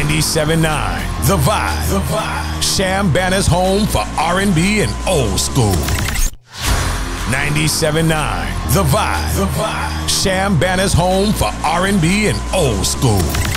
97.9 The Vibe. Shambanna's home for R&B and old school. 97.9 The Vibe. Shambanna's home for R&B and old school.